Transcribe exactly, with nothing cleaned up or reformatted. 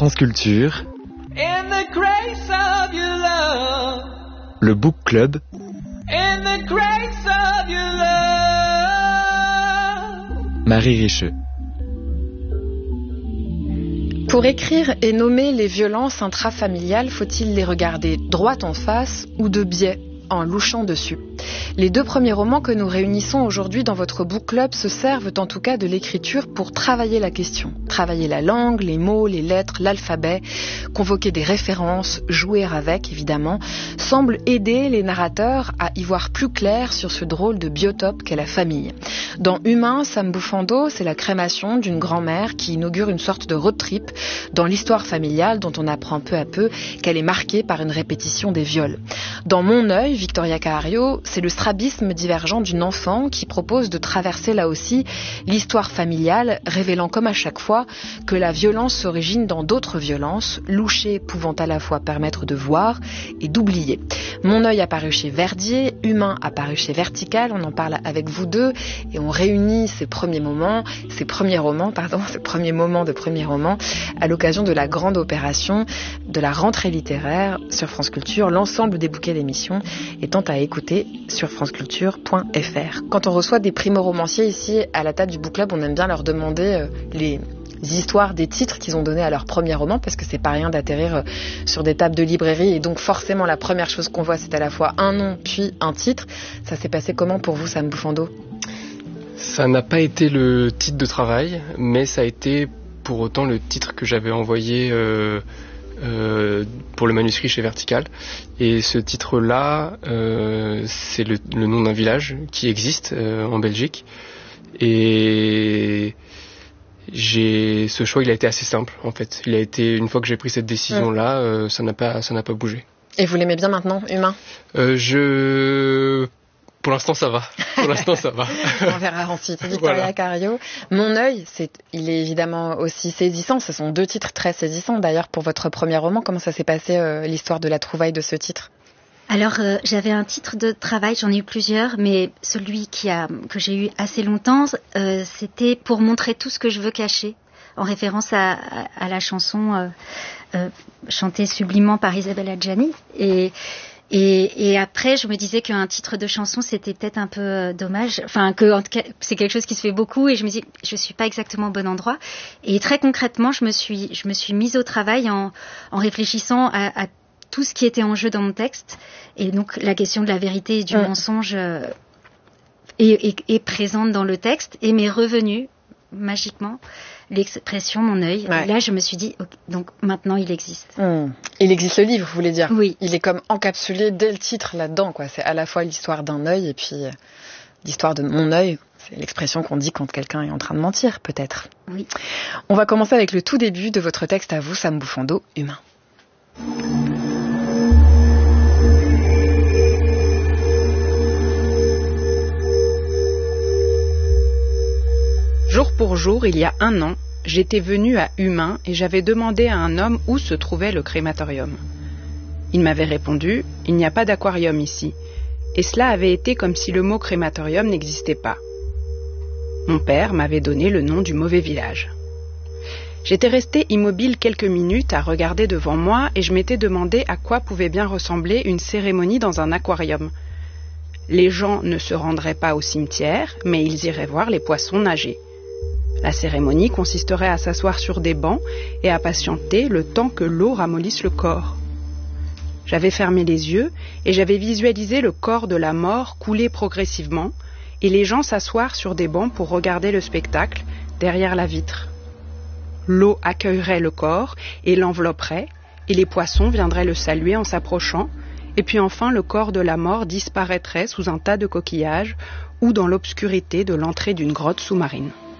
France Culture, In the grace of your love. Le Book Club, In the grace of your love. Marie Richeux. Pour écrire et nommer les violences intrafamiliales, faut-il les regarder droit en face ou de biais, en louchant dessus? Les deux premiers romans que nous réunissons aujourd'hui dans votre book club se servent en tout cas de l'écriture pour travailler la question. Travailler la langue, les mots, les lettres, l'alphabet, convoquer des références, jouer avec évidemment, semble aider les narrateurs à y voir plus clair sur ce drôle de biotope qu'est la famille. Dans Humain, Sam Bufando, c'est la crémation d'une grand-mère qui inaugure une sorte de road trip dans l'histoire familiale dont on apprend peu à peu qu'elle est marquée par une répétition des viols. Dans Mon œil, Victoria Cahario, c'est le strabisme divergent d'une enfant qui propose de traverser là aussi l'histoire familiale, révélant comme à chaque fois que la violence s'origine dans d'autres violences, louchées pouvant à la fois permettre de voir et d'oublier. Mon œil apparu chez Verdier, Humain apparu chez Vertical, on en parle avec vous deux et on réunit ces premiers moments, ces premiers romans, pardon, ces premiers moments de premiers romans à l'occasion de la grande opération de la rentrée littéraire sur France Culture, l'ensemble des bouquets d'émissions étant à écouter sur franceculture point f r. Quand on reçoit des primo-romanciers ici à la table du book club, on aime bien leur demander euh, les histoires des titres qu'ils ont donnés à leur premier roman, parce que c'est pas rien d'atterrir euh, sur des tables de librairie et donc forcément la première chose qu'on voit c'est à la fois un nom puis un titre. Ça s'est passé comment pour vous, Sam Bufando? Ça n'a pas été le titre de travail, mais ça a été pour autant le titre que j'avais envoyé euh, euh, pour le manuscrit chez Vertical. Et ce titre-là, euh, c'est le, le nom d'un village qui existe euh, en Belgique. Et j'ai ce choix, il a été assez simple en fait. Il a été une fois que j'ai pris cette décision-là, euh, ça n'a pas, ça n'a pas bougé. Et vous l'aimez bien maintenant, Humain? euh, Je Pour l'instant, ça va. Pour l'instant, ça va. On verra ensuite. Victoria voilà. Cahario. Mon œil, c'est, il est évidemment aussi saisissant. Ce sont deux titres très saisissants. D'ailleurs, pour votre premier roman, comment ça s'est passé, euh, l'histoire de la trouvaille de ce titre? Alors, euh, j'avais un titre de travail, j'en ai eu plusieurs, mais celui qui a, que j'ai eu assez longtemps, euh, c'était Pour montrer tout ce que je veux cacher, en référence à, à, à la chanson euh, euh, chantée sublimement par Isabelle Adjani. Et Et, et après, je me disais qu'un titre de chanson, c'était peut-être un peu euh, dommage. Enfin, que en tout cas, c'est quelque chose qui se fait beaucoup. Et je me dis, je suis pas exactement au bon endroit. Et très concrètement, je me suis, je me suis mise au travail en, en réfléchissant à, à tout ce qui était en jeu dans mon texte. Et donc, la question de la vérité et du mmh. mensonge euh, est, est, est présente dans le texte et m'est revenue magiquement l'expression Mon œil. Ouais. Là, je me suis dit, okay, donc maintenant, il existe. Mmh. Il existe le livre, vous voulez dire? Oui. Il est comme encapsulé dès le titre là-dedans, quoi. C'est à la fois l'histoire d'un œil et puis euh, l'histoire de mon œil. C'est l'expression qu'on dit quand quelqu'un est en train de mentir, peut-être. Oui. On va commencer avec le tout début de votre texte à vous, Sam Bufando, Humain. Jour pour jour, il y a un an, j'étais venue à Humain et j'avais demandé à un homme où se trouvait le crématorium. Il m'avait répondu « Il n'y a pas d'aquarium ici ». Et cela avait été comme si le mot crématorium n'existait pas. Mon père m'avait donné le nom du mauvais village. J'étais restée immobile quelques minutes à regarder devant moi et je m'étais demandé à quoi pouvait bien ressembler une cérémonie dans un aquarium. Les gens ne se rendraient pas au cimetière, mais ils iraient voir les poissons nager. La cérémonie consisterait à s'asseoir sur des bancs et à patienter le temps que l'eau ramollisse le corps. J'avais fermé les yeux et j'avais visualisé le corps de la mort couler progressivement et les gens s'asseoir sur des bancs pour regarder le spectacle derrière la vitre. L'eau accueillerait le corps et l'envelopperait et les poissons viendraient le saluer en s'approchant et puis enfin le corps de la mort disparaîtrait sous un tas de coquillages ou dans l'obscurité de l'entrée d'une grotte sous-marine.